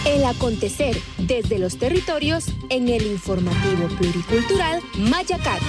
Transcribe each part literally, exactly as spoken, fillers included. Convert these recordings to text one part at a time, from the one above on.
El acontecer desde los territorios en el informativo pluricultural Mayacat.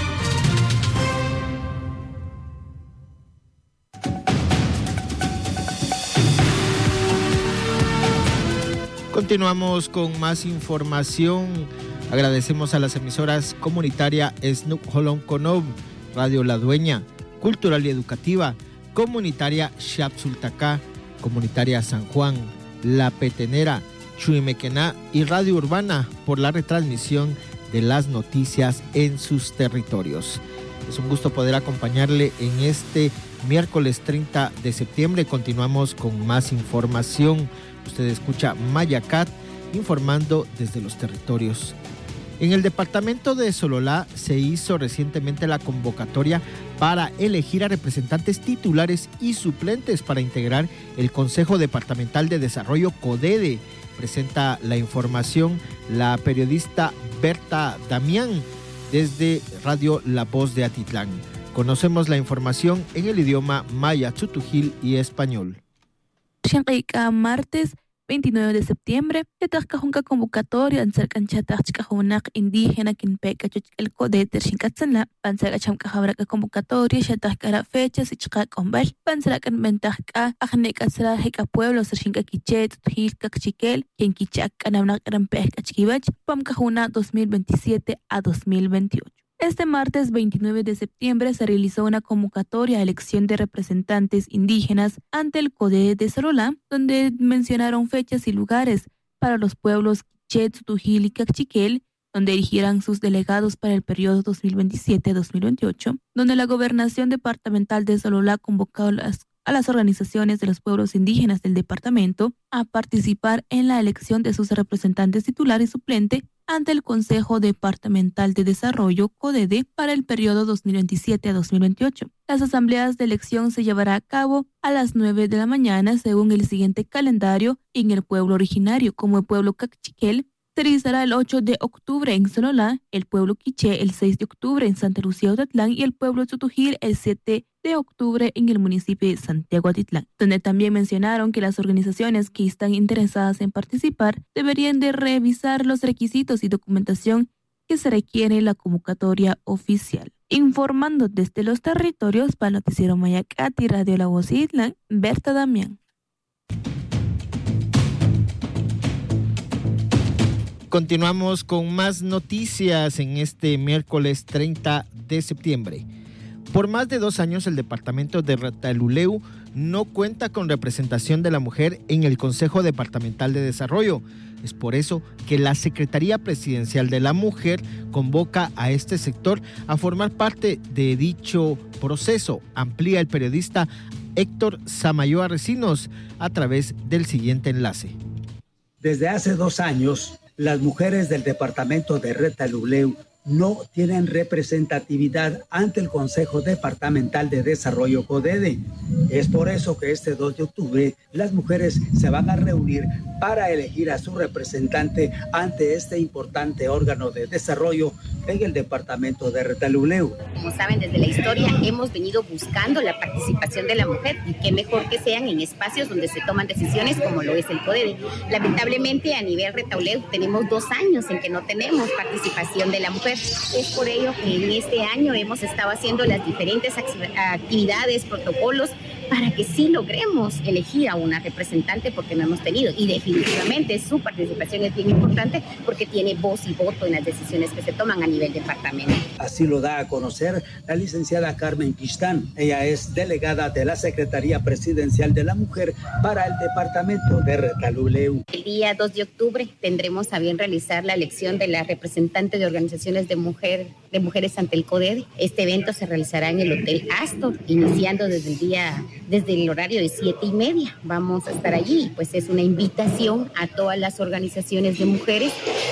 Continuamos con más información. Agradecemos a las emisoras comunitaria Snup Holon Konob, Radio La Dueña, Cultural y Educativa, Comunitaria Xapsultacá, Comunitaria San Juan, La Petenera, Chuimequená y Radio Urbana por la retransmisión de las noticias en sus territorios. Es un gusto poder acompañarle en este miércoles treinta de septiembre. Continuamos con más información. Usted escucha Mayacat informando desde los territorios. En el departamento de Sololá se hizo recientemente la convocatoria para elegir a representantes titulares y suplentes para integrar el Consejo Departamental de Desarrollo CODEDE. Presenta la información la periodista Berta Damián desde Radio La Voz de Atitlán. Conocemos la información en el idioma maya, tzutujil y español. Martes veintinueve de septiembre, yatajkajunka convocatoria anserkanchatajchkajunak indígena kinpeka el CODEDE Xinkatzanla, pansarachamkajabraka convocatoria yatajkara fechas ichkakombal, pansarakan ventajka ajnekasra heka pueblo serxinka kichet, tujil kakchikel, quien kichak kanamnak rampejka chkibach, pamkajuna dos mil veintisiete a dos mil veintiocho. Este martes veintinueve de septiembre se realizó una convocatoria a elección de representantes indígenas ante el CODEDE de Sololá, donde mencionaron fechas y lugares para los pueblos Quiché, Tzutujil y Cacchiquel, donde eligieran sus delegados para el periodo dos mil veintisiete a dos mil veintiocho, donde la Gobernación Departamental de Sololá convocó a las, a las organizaciones de los pueblos indígenas del departamento a participar en la elección de sus representantes titular y suplente ante el Consejo Departamental de Desarrollo CODEDE para el periodo dos mil veintisiete a dos mil veintiocho. Las asambleas de elección se llevará a cabo a las nueve de la mañana según el siguiente calendario en el pueblo originario, como el pueblo Cacchiquel se realizará el ocho de octubre en Sololá, el pueblo Quiché el seis de octubre en Santa Lucía Otatlán y el pueblo Tzutujil el siete de octubre en el municipio de Santiago Atitlán, donde también mencionaron que las organizaciones que están interesadas en participar deberían de revisar los requisitos y documentación que se requiere en la convocatoria oficial. Informando desde los territorios para el noticiero Mayacat y Radio La Voz de Atitlán, Berta Damián. Continuamos con más noticias en este miércoles treinta de septiembre. Por más de dos años, el departamento de Retaluleu no cuenta con representación de la mujer en el Consejo Departamental de Desarrollo. Es por eso que la Secretaría Presidencial de la Mujer convoca a este sector a formar parte de dicho proceso, amplía el periodista Héctor Samayoa Recinos a través del siguiente enlace. Desde hace dos años, las mujeres del departamento de Retaluleu no tienen representatividad ante el Consejo Departamental de Desarrollo CODEDE. Es por eso que este dos de octubre las mujeres se van a reunir para elegir a su representante ante este importante órgano de desarrollo en el departamento de Retaluleu. Como saben, desde la historia hemos venido buscando la participación de la mujer y qué mejor que sean en espacios donde se toman decisiones como lo es el CODEDE. Lamentablemente a nivel Retaluleu tenemos dos años en que no tenemos participación de la mujer. Es por ello que en este año hemos estado haciendo las diferentes actividades, protocolos, para que sí logremos elegir a una representante porque no hemos tenido. Y definitivamente su participación es bien importante porque tiene voz y voto en las decisiones que se toman a nivel departamento. Así lo da a conocer la licenciada Carmen Quistán. Ella es delegada de la Secretaría Presidencial de la Mujer para el departamento de Retaluleu. El día dos de octubre tendremos a bien realizar la elección de la representante de organizaciones de, mujer, de mujeres ante el CODEDE. Este evento se realizará en el Hotel Astor, iniciando desde el día desde el horario de siete y media. Vamos a estar allí, pues es una invitación a todas las organizaciones de mujeres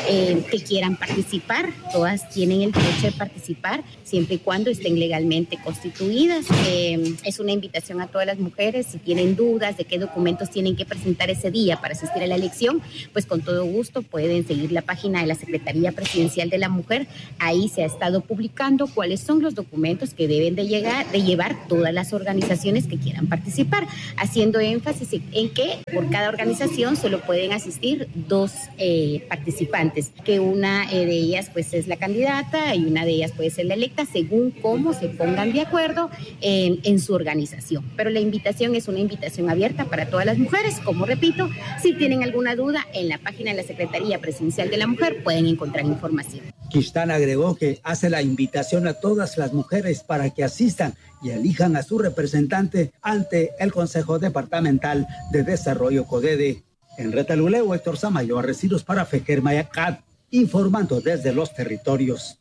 eh, que quieran participar. Todas tienen el derecho de participar siempre y cuando estén legalmente constituidas. Eh, es una invitación a todas las mujeres. Si tienen dudas de qué documentos tienen que presentar ese día para asistir a la elección, pues con todo gusto pueden seguir la página de la Secretaría Presidencial de la Mujer. Ahí se ha estado publicando cuáles son los documentos que deben de, llegar, de llevar todas las organizaciones que quieran participar, haciendo énfasis en que por cada organización solo pueden asistir dos eh, participantes, que una eh, de ellas pues es la candidata y una de ellas puede ser la electa, según cómo se pongan de acuerdo en, en su organización. Pero la invitación es una invitación abierta para todas las mujeres. Como repito, si tienen alguna duda, en la página de la Secretaría Presidencial de la Mujer pueden encontrar información. Quistán agregó que hace la invitación a todas las mujeres para que asistan y elijan a su representante ante el Consejo Departamental de Desarrollo CODEDE. En Retaluleu, Héctor Samayo, Arrecidos para Fejer Mayacat, informando desde los territorios.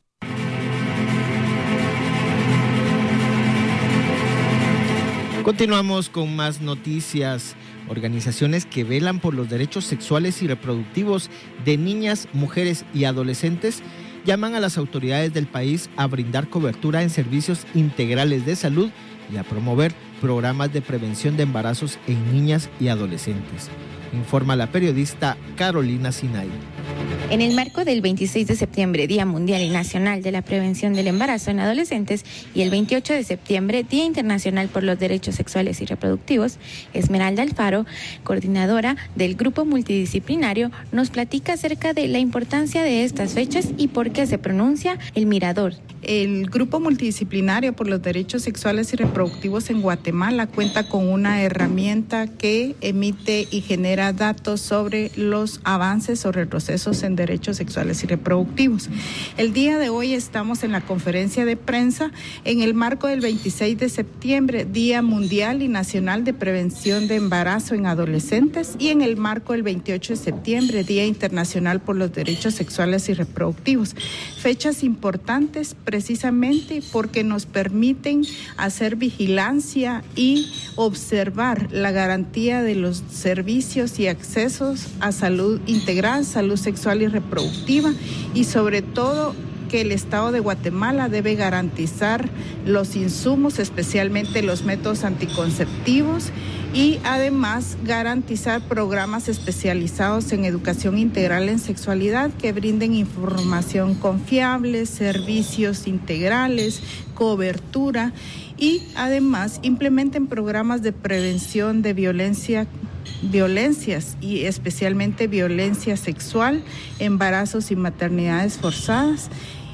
Continuamos con más noticias. Organizaciones que velan por los derechos sexuales y reproductivos de niñas, mujeres y adolescentes llaman a las autoridades del país a brindar cobertura en servicios integrales de salud y a promover programas de prevención de embarazos en niñas y adolescentes, informa la periodista Carolina Sinay. En el marco del veintiséis de septiembre, Día Mundial y Nacional de la Prevención del Embarazo en Adolescentes, y el veintiocho de septiembre, Día Internacional por los Derechos Sexuales y Reproductivos, Esmeralda Alfaro, coordinadora del Grupo Multidisciplinario, nos platica acerca de la importancia de estas fechas y por qué se pronuncia El Mirador. El Grupo Multidisciplinario por los Derechos Sexuales y Reproductivos en Guatemala cuenta con una herramienta que emite y genera datos sobre los avances o retrocesos en derechos sexuales y reproductivos. El día de hoy estamos en la conferencia de prensa en el marco del veintiséis de septiembre, Día Mundial y Nacional de Prevención de Embarazo en Adolescentes, y en el marco del veintiocho de septiembre, Día Internacional por los Derechos Sexuales y Reproductivos. Fechas importantes precisamente porque nos permiten hacer vigilancia y observar la garantía de los servicios y accesos a salud integral, salud sexual y reproductiva, y sobre todo que el Estado de Guatemala debe garantizar los insumos, especialmente los métodos anticonceptivos, y además garantizar programas especializados en educación integral en sexualidad que brinden información confiable, servicios integrales, cobertura, y además implementen programas de prevención de violencia violencias y especialmente violencia sexual, embarazos y maternidades forzadas,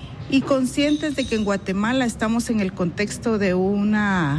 y conscientes de que en Guatemala estamos en el contexto de un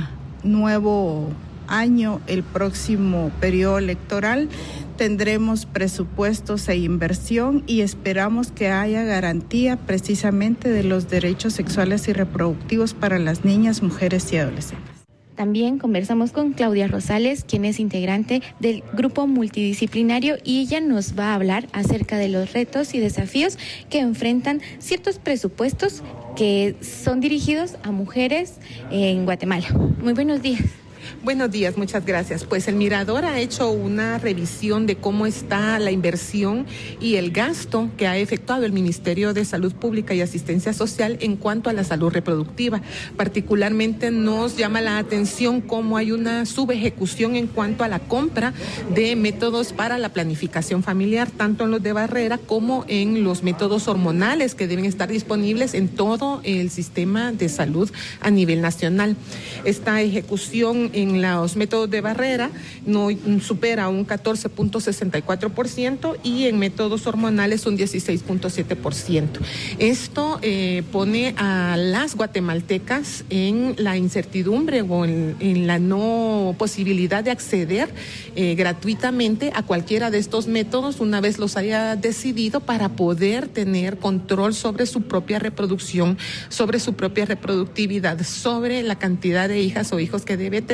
nuevo año, el próximo periodo electoral. Tendremos presupuestos e inversión y esperamos que haya garantía precisamente de los derechos sexuales y reproductivos para las niñas, mujeres y adolescentes. También conversamos con Claudia Rosales, quien es integrante del Grupo Multidisciplinario, y ella nos va a hablar acerca de los retos y desafíos que enfrentan ciertos presupuestos que son dirigidos a mujeres en Guatemala. Muy buenos días. Buenos días, muchas gracias. Pues el Mirador ha hecho una revisión de cómo está la inversión y el gasto que ha efectuado el Ministerio de Salud Pública y Asistencia Social en cuanto a la salud reproductiva. Particularmente nos llama la atención cómo hay una subejecución en cuanto a la compra de métodos para la planificación familiar, tanto en los de barrera como en los métodos hormonales que deben estar disponibles en todo el sistema de salud a nivel nacional. Esta ejecución en los métodos de barrera no supera un catorce punto sesenta y cuatro por ciento y en métodos hormonales un dieciséis punto siete por ciento. Esto eh, pone a las guatemaltecas en la incertidumbre o en, en la no posibilidad de acceder eh, gratuitamente a cualquiera de estos métodos una vez los haya decidido, para poder tener control sobre su propia reproducción, sobre su propia reproductividad, sobre la cantidad de hijas o hijos que debe tener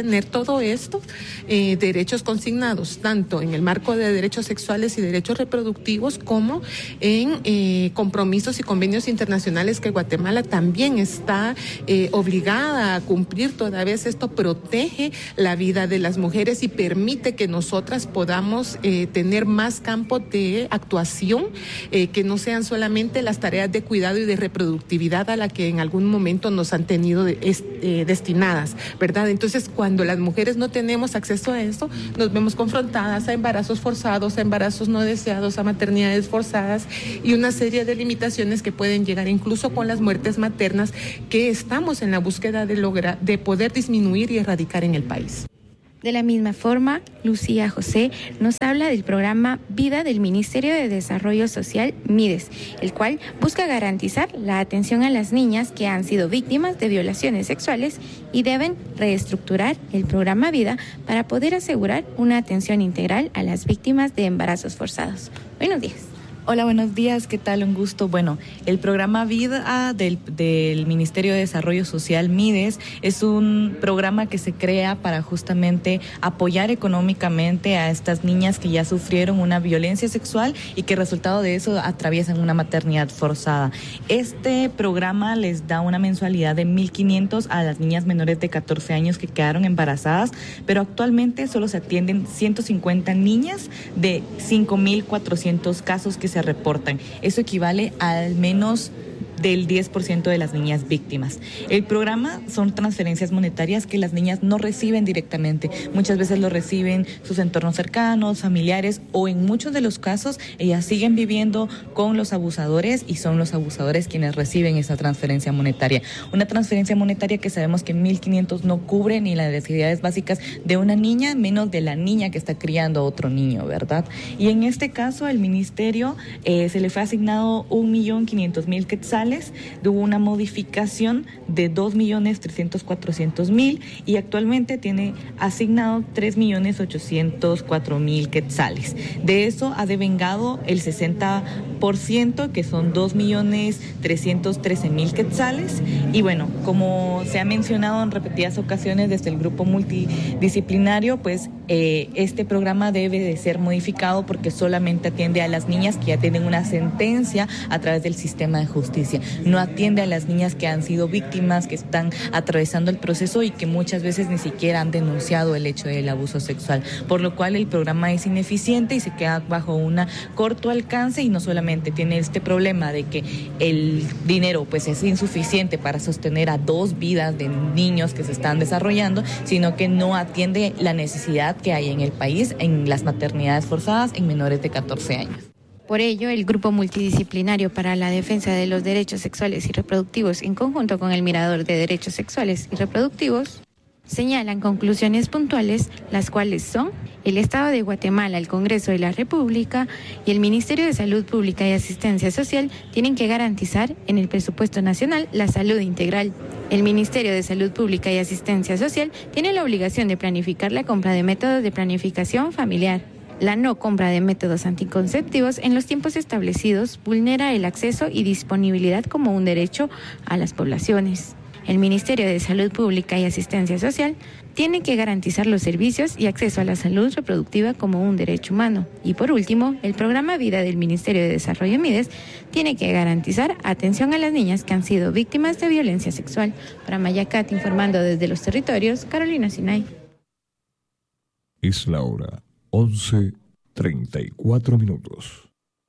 tener todo esto, eh, derechos consignados, tanto en el marco de derechos sexuales y derechos reproductivos, como en eh, compromisos y convenios internacionales que Guatemala también está eh, obligada a cumplir. Toda vez esto protege la vida de las mujeres y permite que nosotras podamos eh, tener más campo de actuación, eh, que no sean solamente las tareas de cuidado y de reproductividad a la que en algún momento nos han tenido de, eh, destinadas, ¿verdad? Entonces, cuando las mujeres no tenemos acceso a eso, nos vemos confrontadas a embarazos forzados, a embarazos no deseados, a maternidades forzadas y una serie de limitaciones que pueden llegar incluso con las muertes maternas que estamos en la búsqueda de lograr, de poder disminuir y erradicar en el país. De la misma forma, Lucía José nos habla del programa Vida del Ministerio de Desarrollo Social, MIDES, el cual busca garantizar la atención a las niñas que han sido víctimas de violaciones sexuales y deben reestructurar el programa Vida para poder asegurar una atención integral a las víctimas de embarazos forzados. Buenos días. Hola, buenos días, ¿qué tal? Un gusto. Bueno, el programa Vida del, del Ministerio de Desarrollo Social, MIDES, es un programa que se crea para justamente apoyar económicamente a estas niñas que ya sufrieron una violencia sexual y que resultado de eso atraviesan una maternidad forzada. Este programa les da una mensualidad de mil quinientos a las niñas menores de catorce años que quedaron embarazadas, pero actualmente solo se atienden ciento cincuenta niñas de cinco mil cuatrocientos casos que se reportan. Eso equivale a al menos del diez por ciento de las niñas víctimas. El programa son transferencias monetarias que las niñas no reciben directamente. Muchas veces lo reciben sus entornos cercanos, familiares, o en muchos de los casos ellas siguen viviendo con los abusadores y son los abusadores quienes reciben esa transferencia monetaria. Una transferencia monetaria que sabemos que mil quinientos no cubre ni las necesidades básicas de una niña, menos de la niña que está criando a otro niño, ¿verdad? Y en este caso al ministerio eh, se le fue asignado un millón quinientos mil quetzales. Hubo una modificación de dos millones trescientos cuatrocientos mil y actualmente tiene asignado tres millones ochocientos cuatro mil quetzales. De eso ha devengado el sesenta por ciento, que son dos millones trescientos trece mil quetzales. Y bueno, como se ha mencionado en repetidas ocasiones desde el grupo multidisciplinario, pues eh, este programa debe de ser modificado porque solamente atiende a las niñas que ya tienen una sentencia a través del sistema de justicia. No atiende a las niñas que han sido víctimas, que están atravesando el proceso y que muchas veces ni siquiera han denunciado el hecho del abuso sexual, por lo cual el programa es ineficiente y se queda bajo un corto alcance y no solamente tiene este problema de que el dinero pues es insuficiente para sostener a dos vidas de niños que se están desarrollando, sino que no atiende la necesidad que hay en el país en las maternidades forzadas en menores de catorce años. Por ello, el Grupo Multidisciplinario para la Defensa de los Derechos Sexuales y Reproductivos, en conjunto con el Mirador de Derechos Sexuales y Reproductivos, señalan conclusiones puntuales, las cuales son: el Estado de Guatemala, el Congreso de la República y el Ministerio de Salud Pública y Asistencia Social tienen que garantizar en el presupuesto nacional la salud integral. El Ministerio de Salud Pública y Asistencia Social tiene la obligación de planificar la compra de métodos de planificación familiar. La no compra de métodos anticonceptivos en los tiempos establecidos vulnera el acceso y disponibilidad como un derecho a las poblaciones. El Ministerio de Salud Pública y Asistencia Social tiene que garantizar los servicios y acceso a la salud reproductiva como un derecho humano. Y por último, el programa Vida del Ministerio de Desarrollo MIDES tiene que garantizar atención a las niñas que han sido víctimas de violencia sexual. Para Mayacat, informando desde los territorios, Carolina Sinay. Es la hora. once treinta y cuatro minutos.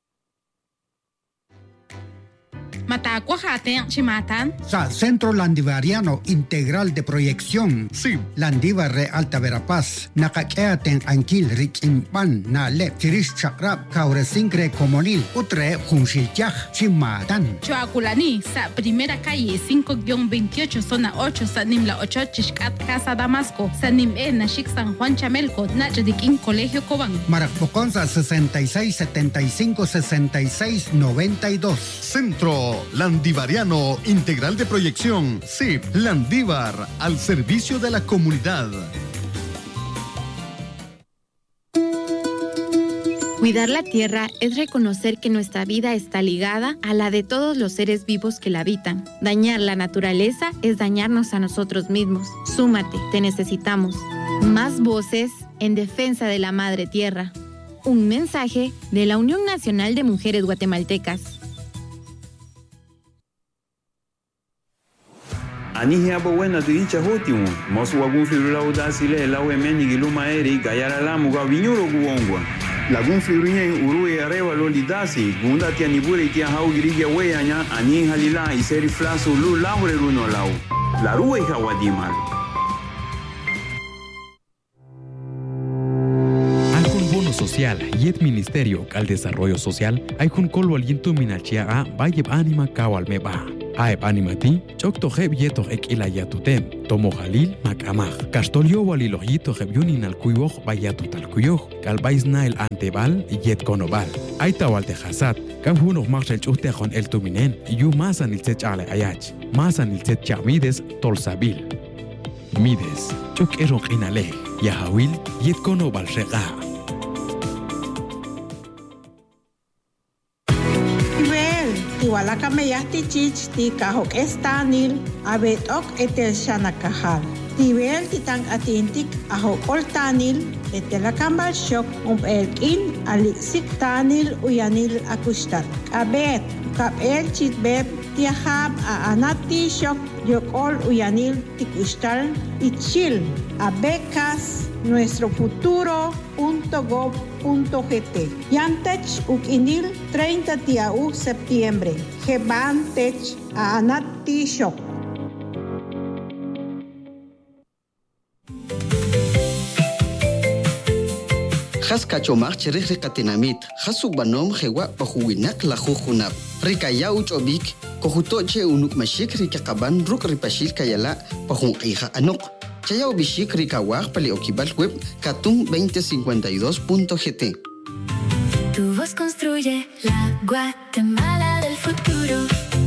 Sa Centro Landivariano Integral de Proyección. Sí. Landivar Re Alta Verapaz. Nakakeaten Ankil Rikimpan na le Tiris Chakrab Kauresinkre Comonil. Utre Junshilchaj Chimatan. Choaculani, sa primera calle cinco guión veintiocho, zona ocho, Sanim La ocho, Chishkat, Casa Damasco, Sanim E, Nashik San Juan Chamelco, Nachadikin, Colegio Cobán. Marapoconza sesenta y seis setenta y cinco sesenta y seis noventa y dos. Centro Landivariano Integral de Proyección, C I P, Landívar, al servicio de la comunidad. Cuidar la tierra es reconocer que nuestra vida está ligada a la de todos los seres vivos que la habitan. Dañar la naturaleza es dañarnos a nosotros mismos. Súmate, te necesitamos. Más voces en defensa de la madre tierra. Un mensaje de la Unión Nacional de Mujeres Guatemaltecas. Anihia buena tu dicha último, mos wagun fibrula udasile la uemeni giluma eri gayara la muga viñuro guongwa. Lagun fibriña en urue areva lolidasi, gunda tia nibure tia hau girigia weaña, anin halila y seri flasu lu laure runo lau. La rue hawadimal. Alcon bono social y el Ministerio al Desarrollo Social, hay con colo aliento minachia a vayeb anima kawal meba. Aeb animati, chok toheb yeto ek ilayatutem, tomo halil makamaj. Castolio walilo yito hebyunin al kuyoh bayatu tal kuyoh, kalbais nail antebal yet konobal. Aita walte hasat, kam huno marshal chuste con el tuminen, yu masan il sech ale ayach, masan il sech chamides tol sabil. Mides, chok erok inale, yahawil yet konobal shega. Wala kami yahti chich ti kahok estanil abet ok etel shanakahal. Tivel titang atintik ahok oltanil etela kambal shok um elkin alisik tanil uyanil akustal. Abet kap el chitbeb tiahab a anati shok yokol uyanil tikustal ichil abekas nuestro futuro punto gov punto gt. Yantech ukinil treinta de septiembre. Geban tech a anati shok. Has kachomar cherih rekatinamit. Hasu banom hewa pahuwinak la jujunap. Rikaya uchobik. Kohutoche unuk mashik rikakaban ruk ripashil kayala pahun ija anok. Chayao bishik rikawak pali okibal web katum veinte cincuenta y dos punto gt. Tu voz construye la Guatemala del futuro.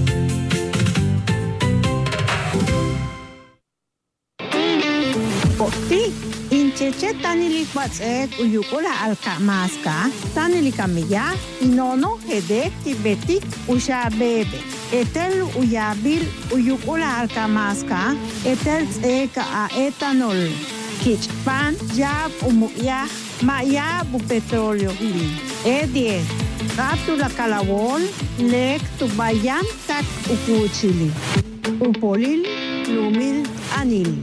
Poti, incheche tanili kwatsek uyukula alkamaska, tanili kamilla, inono hedek tibetik usha bebe. Etel uyabil uyukula alkamaska, etel eka a etanol. Kichpan jab umuya, maya bu petróleo ili. Edie, katu la kalawol, lek tu bayan tak ukuchili. Upolil, lumil, anil.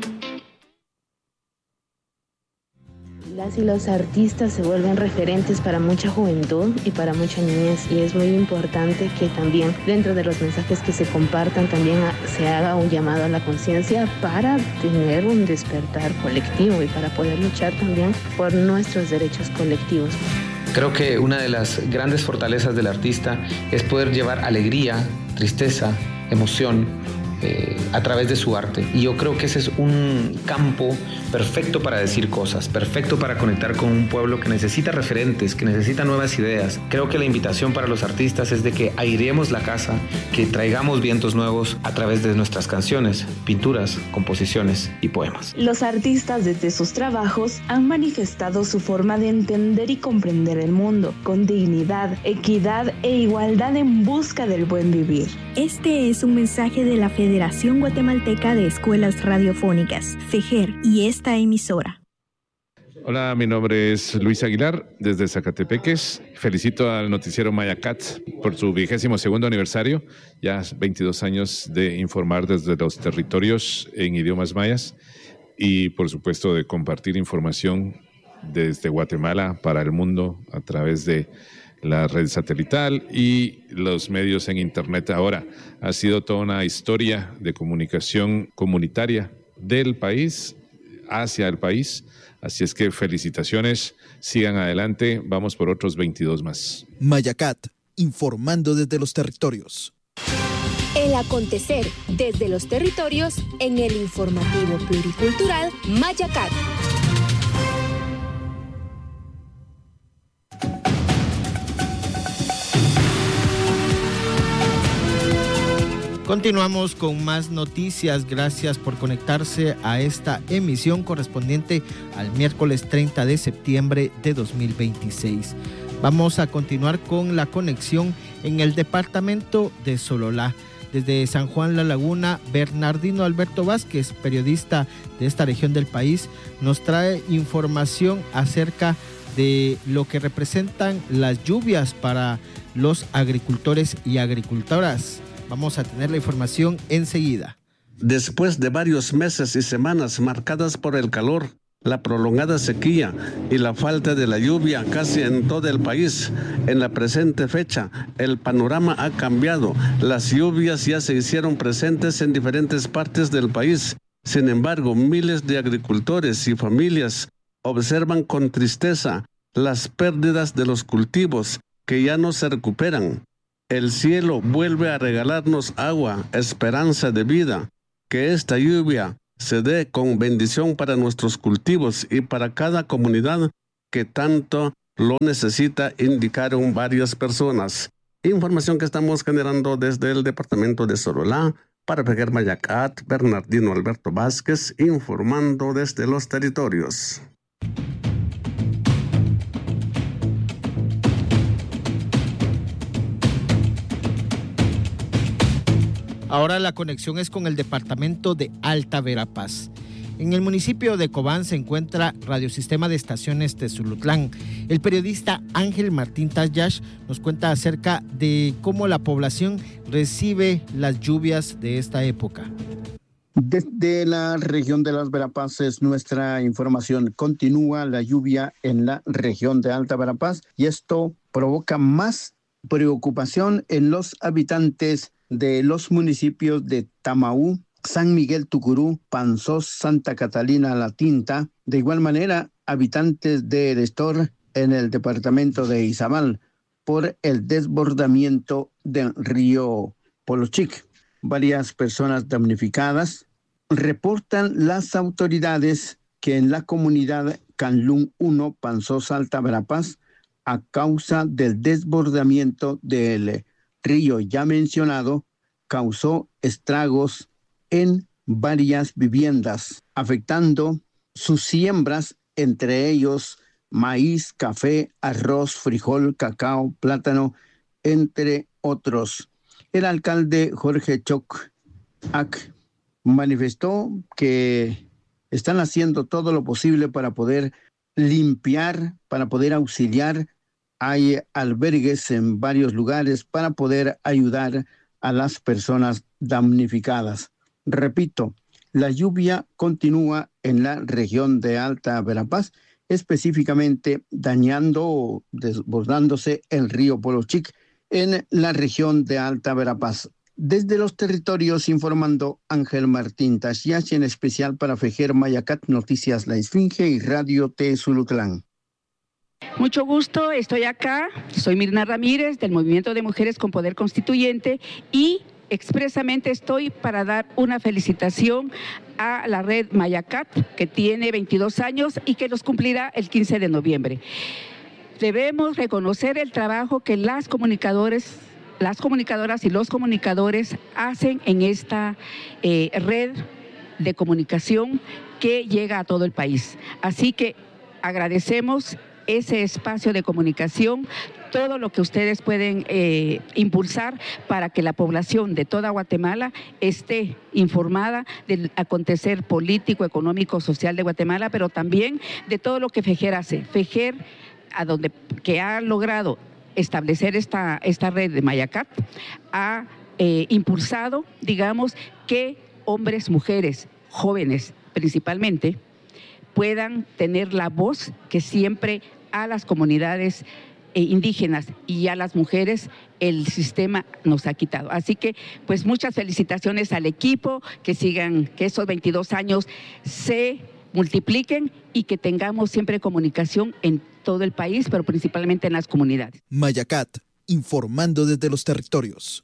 Las y los artistas se vuelven referentes para mucha juventud y para mucha niñez, y es muy importante que también dentro de los mensajes que se compartan también se haga un llamado a la conciencia para tener un despertar colectivo y para poder luchar también por nuestros derechos colectivos. Creo que una de las grandes fortalezas del artista es poder llevar alegría, tristeza, emoción, Eh, a través de su arte, y yo creo que ese es un campo perfecto para decir cosas, perfecto para conectar con un pueblo que necesita referentes, que necesita nuevas ideas. Creo que la invitación para los artistas es de que airemos la casa, que traigamos vientos nuevos a través de nuestras canciones, pinturas, composiciones y poemas. Los artistas desde sus trabajos han manifestado su forma de entender y comprender el mundo, con dignidad, equidad e igualdad en busca del buen vivir. Este es un mensaje de la Federación Guatemalteca de Escuelas Radiofónicas, FEGER, y esta emisora. Hola, mi nombre es Luis Aguilar, desde Zacatepeques. Felicito al noticiero Mayacat por su vigésimo segundo aniversario, ya veintidós años de informar desde los territorios en idiomas mayas y, por supuesto, de compartir información desde Guatemala para el mundo a través de la red satelital y los medios en internet. Ahora ha sido toda una historia de comunicación comunitaria del país hacia el país, así es que felicitaciones, sigan adelante, vamos por otros veintidós más. Mayacat, informando desde los territorios. El acontecer desde los territorios en el informativo pluricultural Mayacat. Continuamos con más noticias. Gracias por conectarse a esta emisión correspondiente al miércoles treinta de septiembre de dos mil veintiséis. Vamos a continuar con la conexión en el departamento de Sololá. Desde San Juan La Laguna, Bernardino Alberto Vázquez, periodista de esta región del país, nos trae información acerca de lo que representan las lluvias para los agricultores y agricultoras. Vamos a tener la información enseguida. Después de varios meses y semanas marcadas por el calor, la prolongada sequía y la falta de la lluvia casi en todo el país, en la presente fecha, el panorama ha cambiado. Las lluvias ya se hicieron presentes en diferentes partes del país. Sin embargo, miles de agricultores y familias observan con tristeza las pérdidas de los cultivos que ya no se recuperan. El cielo vuelve a regalarnos agua, esperanza de vida. Que esta lluvia se dé con bendición para nuestros cultivos y para cada comunidad que tanto lo necesita, indicaron varias personas. Información que estamos generando desde el departamento de Sololá. Para Fejer Mayacat, Bernardino Alberto Vázquez, informando desde los territorios. Ahora la conexión es con el departamento de Alta Verapaz. En el municipio de Cobán se encuentra Radiosistema de Estaciones Tezulutlán. El periodista Ángel Martín Tayash nos cuenta acerca de cómo la población recibe las lluvias de esta época. Desde la región de las Verapaces, nuestra información continúa la lluvia en la región de Alta Verapaz y esto provoca más preocupación en los habitantes de los municipios de Tamaú, San Miguel Tucurú, Panzós, Santa Catalina La Tinta. De igual manera, habitantes de Erestor en el departamento de Izabal por el desbordamiento del río Polochic. Varias personas damnificadas. Reportan las autoridades que en la comunidad Canlún uno, Panzós, Alta Verapaz, a causa del desbordamiento del río ya mencionado, causó estragos en varias viviendas, afectando sus siembras, entre ellos maíz, café, arroz, frijol, cacao, plátano, entre otros. El alcalde Jorge Choc Ac manifestó que están haciendo todo lo posible para poder limpiar, para poder auxiliar. Hay albergues en varios lugares para poder ayudar a las personas damnificadas. Repito, la lluvia continúa en la región de Alta Verapaz, específicamente dañando o desbordándose el río Polochic en la región de Alta Verapaz. Desde los territorios informando Ángel Martín Tashiachi, en especial para Fejer Mayacat, Noticias La Esfinge y Radio Tezulutlán. Mucho gusto, estoy acá, soy Mirna Ramírez del Movimiento de Mujeres con Poder Constituyente y expresamente estoy para dar una felicitación a la red Mayacat, que tiene veintidós años y que los cumplirá el quince de noviembre. Debemos reconocer el trabajo que las comunicadores, las comunicadoras y los comunicadores hacen en esta eh, red de comunicación que llega a todo el país. Así que agradecemos ese espacio de comunicación, todo lo que ustedes pueden eh, impulsar para que la población de toda Guatemala esté informada del acontecer político, económico, social de Guatemala, pero también de todo lo que Fejer hace. Fejer, a donde, que ha logrado establecer esta, esta red de Mayacat, ha eh, impulsado, digamos, que hombres, mujeres, jóvenes principalmente, puedan tener la voz que siempre a las comunidades eh, indígenas y a las mujeres el sistema nos ha quitado. Así que, pues, muchas felicitaciones al equipo, que sigan, que esos veintidós años se multipliquen y que tengamos siempre comunicación en todo el país, pero principalmente en las comunidades. Mayacat, informando desde los territorios.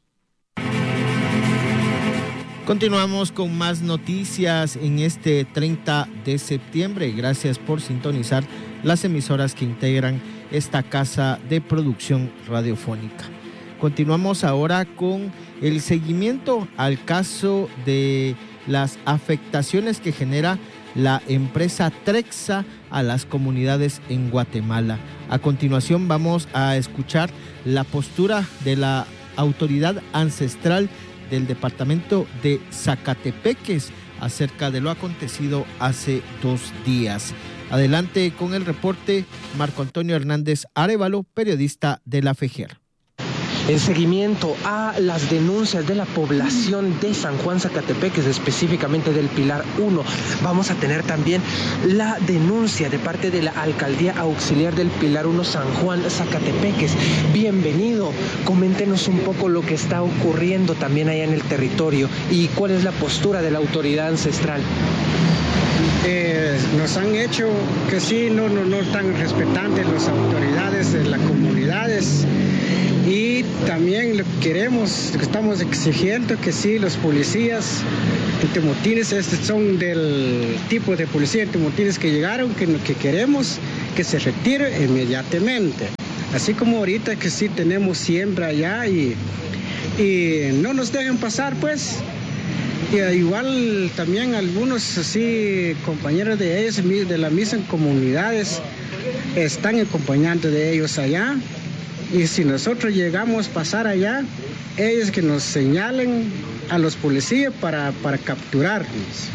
Continuamos con más noticias en este treinta de septiembre. Gracias por sintonizar las emisoras que integran esta casa de producción radiofónica. Continuamos ahora con el seguimiento al caso de las afectaciones que genera la empresa Trexa a las comunidades en Guatemala. A continuación vamos a escuchar la postura de la autoridad ancestral del departamento de Zacatepeques acerca de lo acontecido hace dos días. Adelante con el reporte, Marco Antonio Hernández Arévalo, periodista de la FEGER. En seguimiento a las denuncias de la población de San Juan Zacatepeques, específicamente del Pilar uno, vamos a tener también la denuncia de parte de la Alcaldía Auxiliar del Pilar uno San Juan Zacatepeques. Bienvenido, coméntenos un poco lo que está ocurriendo también allá en el territorio y cuál es la postura de la autoridad ancestral. Eh, nos han hecho que sí, no, no, no están respetando las autoridades de las comunidades. Y también lo que queremos, lo que estamos exigiendo que sí, los policías en Temotines, estos son del tipo de policía en Temotines que llegaron, que, que queremos que se retire inmediatamente. Así como ahorita que sí tenemos siembra allá y, y no nos dejen pasar, pues. Y igual también algunos así compañeros de ellos, de las mismas comunidades, están acompañando de ellos allá. Y si nosotros llegamos a pasar allá, ellos que nos señalen a los policías para, para capturarnos.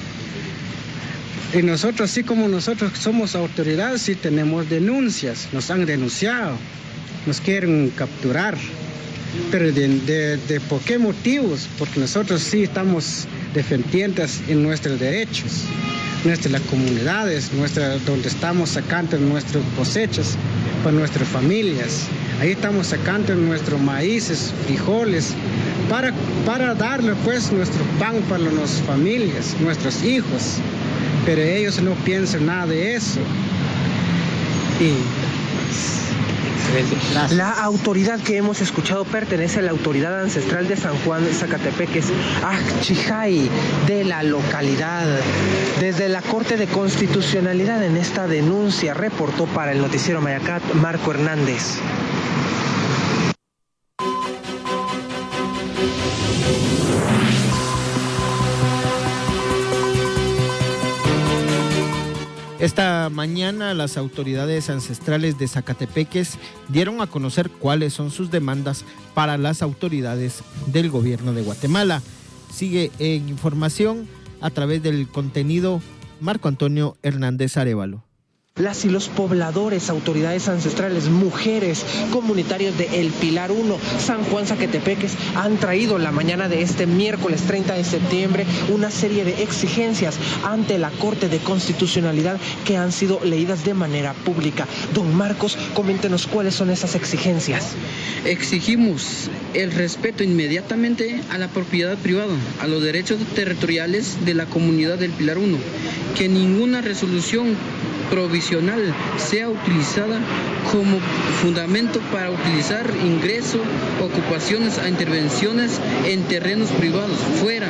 Y nosotros, así como nosotros somos autoridades, sí tenemos denuncias, nos han denunciado, nos quieren capturar. Pero de, de, de por qué motivos? Porque nosotros sí estamos defendientes en nuestros derechos, nuestras comunidades, nuestra, donde estamos sacando nuestras cosechas para nuestras familias. Ahí estamos sacando nuestros maíces, frijoles, para, para darle pues nuestro pan para nuestras familias, nuestros hijos. Pero ellos no piensan nada de eso. Y la autoridad que hemos escuchado pertenece a la autoridad ancestral de San Juan Zacatepeques, Achijay, de la localidad. Desde la Corte de Constitucionalidad en esta denuncia reportó para el noticiero Mayacat Marco Hernández. Esta mañana las autoridades ancestrales de Zacatepeques dieron a conocer cuáles son sus demandas para las autoridades del gobierno de Guatemala. Sigue en información a través del contenido Marco Antonio Hernández Arévalo. Las y los pobladores, autoridades ancestrales, mujeres, comunitarios de El Pilar uno, San Juan Zacatepeques, han traído la mañana de este miércoles treinta de septiembre una serie de exigencias ante la Corte de Constitucionalidad que han sido leídas de manera pública. Don Marcos, coméntenos cuáles son esas exigencias. Exigimos el respeto inmediatamente a la propiedad privada, a los derechos territoriales de la comunidad del Pilar uno, que ninguna resolución provisional sea utilizada como fundamento para utilizar ingreso, ocupaciones a intervenciones en terrenos privados fuera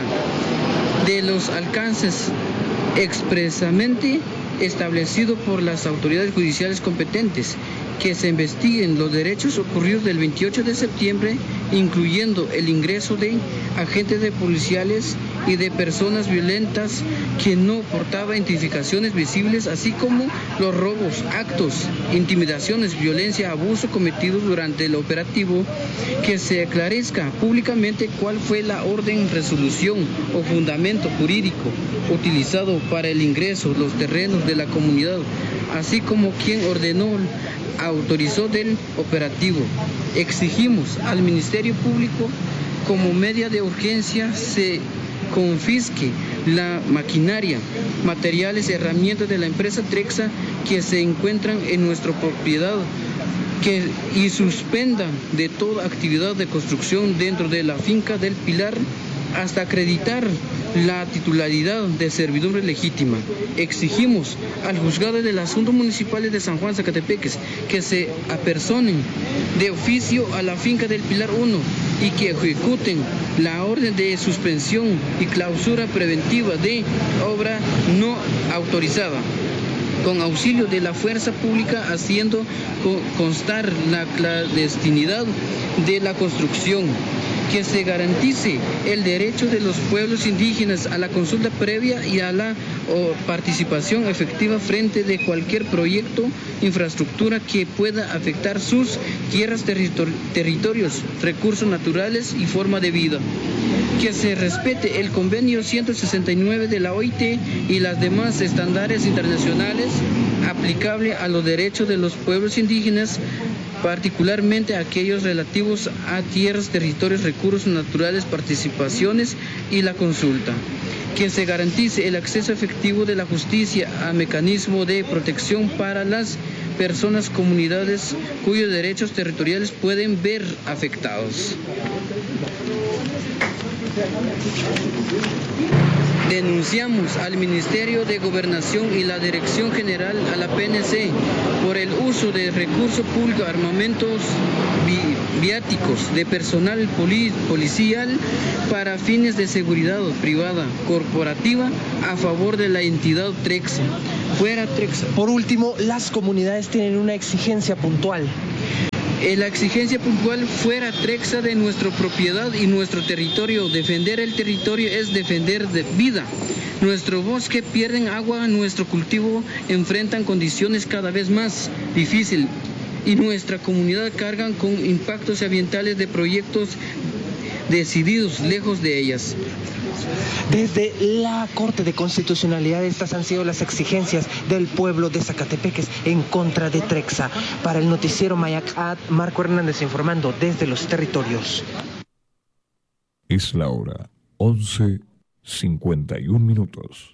de los alcances expresamente establecido por las autoridades judiciales competentes, que se investiguen los derechos ocurridos del veintiocho de septiembre, incluyendo el ingreso de agentes de policiales y de personas violentas que no portaban identificaciones visibles, así como los robos, actos, intimidaciones, violencia, abuso cometidos durante el operativo, que se aclarezca públicamente cuál fue la orden, resolución o fundamento jurídico utilizado para el ingreso a los terrenos de la comunidad, así como quién ordenó, autorizó del operativo. Exigimos al Ministerio Público, como medida de urgencia, se confisque la maquinaria, materiales, herramientas de la empresa Trexa que se encuentran en nuestra propiedad, que, y suspendan de toda actividad de construcción dentro de la finca del Pilar hasta acreditar la titularidad de servidumbre legítima. Exigimos al juzgado del asunto municipales de San Juan Zacatepeques que se apersonen de oficio a la finca del Pilar uno y que ejecuten la orden de suspensión y clausura preventiva de obra no autorizada, con auxilio de la fuerza pública, haciendo constar la clandestinidad de la construcción, que se garantice el derecho de los pueblos indígenas a la consulta previa y a la o, participación efectiva frente de cualquier proyecto, infraestructura que pueda afectar sus tierras, territori- territorios, recursos naturales y forma de vida. Que se respete el convenio ciento sesenta y nueve de la O I T y las demás estándares internacionales aplicables a los derechos de los pueblos indígenas, particularmente aquellos relativos a tierras, territorios, recursos naturales, participaciones y la consulta. Que se garantice el acceso efectivo de la justicia a mecanismos de protección para las personas, comunidades cuyos derechos territoriales pueden ver afectados. Denunciamos al Ministerio de Gobernación y la Dirección General a la P N C por el uso de recursos públicos, armamentos vi- viáticos de personal poli- policial para fines de seguridad privada, corporativa, a favor de la entidad Trexa. Fuera Trexa. Por último, las comunidades tienen una exigencia puntual. La exigencia puntual: fuera Trexa de nuestra propiedad y nuestro territorio. Defender el territorio es defender de vida. Nuestro bosque pierden agua, nuestro cultivo enfrentan condiciones cada vez más difíciles y nuestra comunidad cargan con impactos ambientales de proyectos decididos lejos de ellas. Desde la Corte de Constitucionalidad, estas han sido las exigencias del pueblo de Zacatepeques en contra de Trexa. Para el noticiero Mayacat, Marco Hernández informando desde los territorios. Es la hora once cincuenta y un minutos.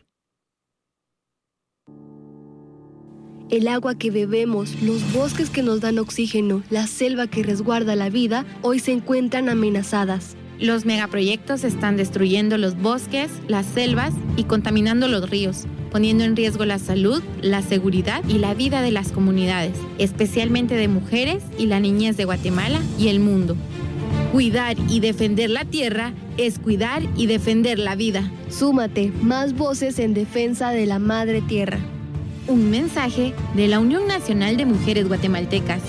El agua que bebemos, los bosques que nos dan oxígeno, la selva que resguarda la vida, hoy se encuentran amenazadas. Los megaproyectos están destruyendo los bosques, las selvas y contaminando los ríos, poniendo en riesgo la salud, la seguridad y la vida de las comunidades, especialmente de mujeres y la niñez de Guatemala y el mundo. Cuidar y defender la tierra es cuidar y defender la vida. Súmate, más voces en defensa de la madre tierra. Un mensaje de la Unión Nacional de Mujeres Guatemaltecas.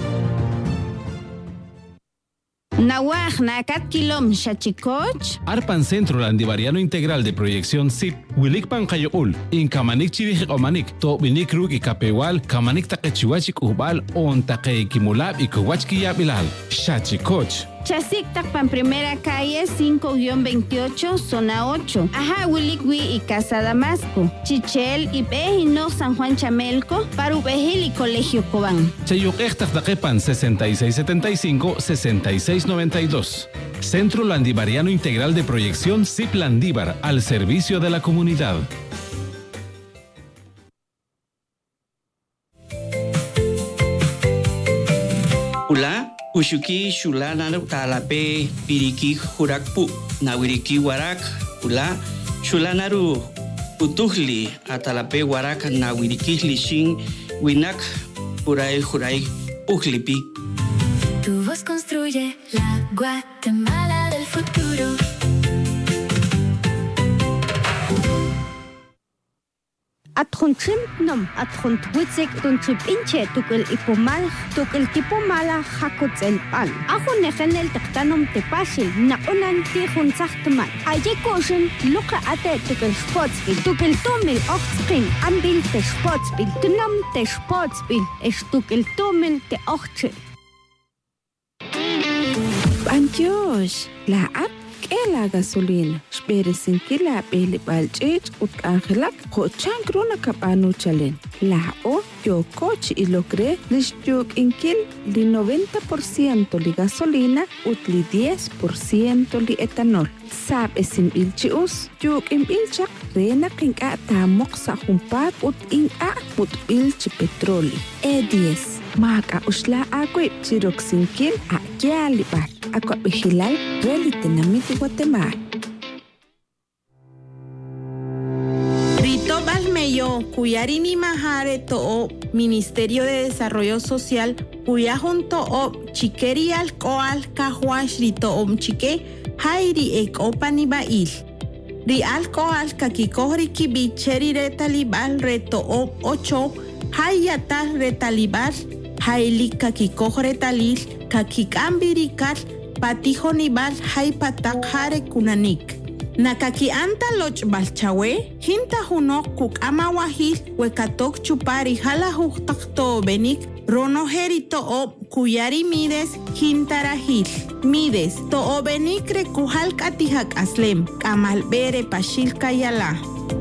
Nawaj nakat kilom shachikoch. Arpan Centro Landivariano Integral de Proyección S I P, Wilik Pancayoul, In Kamanik Chivij Omanik, To Binik Ruk y Capewal, Kamanik Takechiwachik Ubal, On Takekimulab y Kuwachkiyab Ilal, Shachikoch. Chasik Takpan Primera Calle cinco guión veintiocho, Zona ocho. Ajá, Wilikwi y Casa Damasco. Chichel y Bejino San Juan Chamelco, Parubejil y Colegio Cobán. Chayuk Ektak Takepan sesenta y seis setenta y cinco, sesenta y seis noventa y dos. Centro Landivariano Integral de Proyección S I P Landívar, al servicio de la comunidad. Hola. Ushuki Shulana Talape Piriki Hurakpu Nawiriki Warak Ula Shulanaru Utuhli Atalape Warak Nawiriki Lishin Winak Purai Hurai Uhlipi. Tu voz construye la Guatemala del futuro. Atronchim nom, atront witzig tunchip inche tukul ipomal, tukul tipomala hakutz el pan. Ajo nejen el tektanom tepashil, na unan tijun sachtaman. Ayekoshin, luka ate tukul spotspil, tukul tomil ochtspil, ambil te spotspil, tunam te spotspil, es tukul tomil te ochtspil. Antiosh, la app la gasolina. Spere sin que la pele balchech ut angelak ho changrona kapano chalen. La o yo coche y lo cree les yo inkil li noventa por ciento li gasolina ut li diez por ciento li etanol. Sab esim ilchius yo im ilchak rena kinka ta moksa humpat ut in a ut ilchi petroli. E diez. Maka usla agwe chiroxinkil a kialibar. Ako bihilal relite namiti Guatemala. Rito Balmeyo, Cuyarini Mahare To'o, Ministerio de Desarrollo Social, Cuya junto o Chiqueri Alcoal, Cajuash, Rito Om Chique, Hairi Ek Opani Bail. Ri Alcoal, Kakikohri Kibi, Cheri Retalibal, Reto O Ocho, Hayata Retalibal, Haili Kakikoh Retalil, Kakikambirikal, patijonibal haypatak hare kunanik. Nakaki anta loch balchawe, hinta huno kuk amawahil, wekatok chupari hala huktakto benik, rono herito o kuyari mides hintarahil. Mides to o benikre kuhal katihak aslem, kamalbere pashil kayala.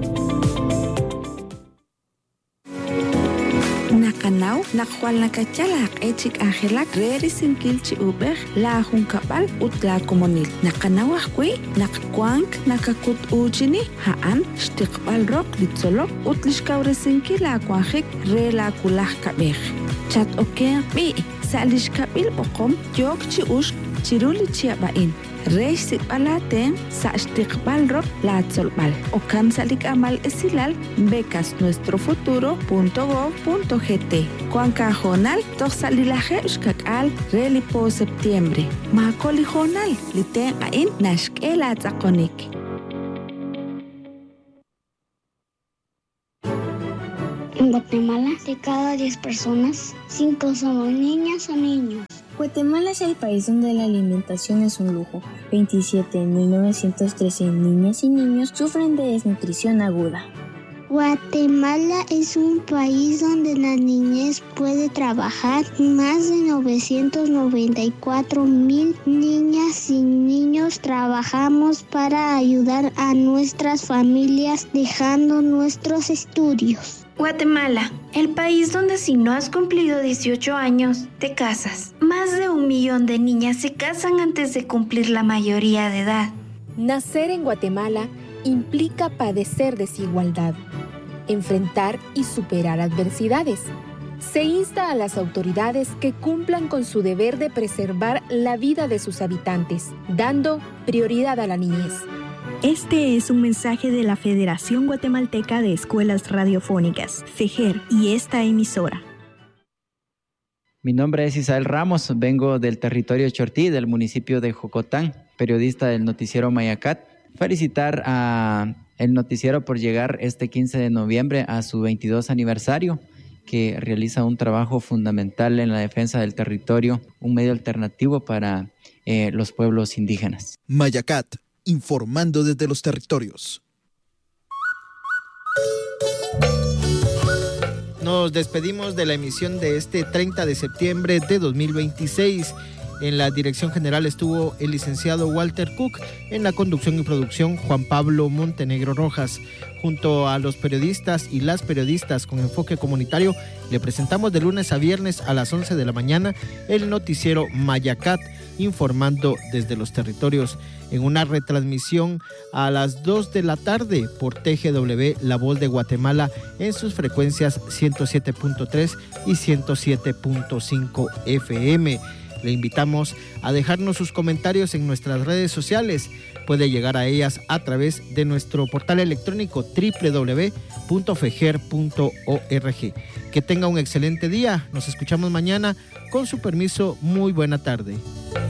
Nakanaw, nakwal nakachalak echik angelak reri sinkilchi ubeh la hunkapal utla komonil. Nakanaw akwi, nakakwank, nakakut ujini, haan, shtikpal rok litzolok utlishkawre sinkila akwanjik re la kulah kabeh. Chat oken bi, salishkabil bokom, yok chi ush, chiruli chiabain. Reish sipalaten sa shtikpal rok la tzolbal. Okan salik amal esilal becas nuestro futuro punto gov punto gt. Kuan cajonal toxalilaje uskakal relipo septiembre. Makoli jonal liten ain nashkela tzakonik. En Guatemala, de cada diez personas, cinco somos niñas o niños. Guatemala es el país donde la alimentación es un lujo. veintisiete en mil novecientos trece niñas y niños sufren de desnutrición aguda. Guatemala es un país donde la niñez puede trabajar. Más de novecientos noventa y cuatro mil niñas y niños trabajamos para ayudar a nuestras familias dejando nuestros estudios. Guatemala, el país donde si no has cumplido dieciocho años, te casas. Más de un millón de niñas se casan antes de cumplir la mayoría de edad. Nacer en Guatemala implica padecer desigualdad, enfrentar y superar adversidades. Se insta a las autoridades que cumplan con su deber de preservar la vida de sus habitantes, dando prioridad a la niñez. Este es un mensaje de la Federación Guatemalteca de Escuelas Radiofónicas, FEGER, y esta emisora. Mi nombre es Isael Ramos, vengo del territorio Chortí, del municipio de Jocotán, periodista del noticiero Mayacat. Felicitar a el noticiero por llegar este quince de noviembre a su veintidós aniversario, que realiza un trabajo fundamental en la defensa del territorio, un medio alternativo para eh, los pueblos indígenas. Mayacat, informando desde los territorios. Nos despedimos de la emisión de este treinta de septiembre de dos mil veintiséis. En la dirección general estuvo el licenciado Walter Cook, en la conducción y producción Juan Pablo Montenegro Rojas. Junto a los periodistas y las periodistas con enfoque comunitario, le presentamos de lunes a viernes a las once de la mañana el noticiero Mayacat, informando desde los territorios, en una retransmisión a las dos de la tarde por T G W La Voz de Guatemala en sus frecuencias ciento siete punto tres y ciento siete punto cinco F M. Le invitamos a dejarnos sus comentarios en nuestras redes sociales. Puede llegar a ellas a través de nuestro portal electrónico doble u doble u doble u punto feger punto org. Que tenga un excelente día. Nos escuchamos mañana. Con su permiso, muy buena tarde.